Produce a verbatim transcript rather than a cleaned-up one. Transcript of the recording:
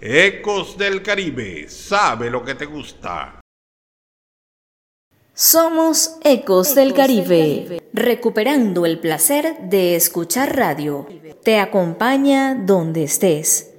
Ecos del Caribe, sabe lo que te gusta. Somos Ecos del Caribe, recuperando el placer de escuchar radio. Te acompaña donde estés.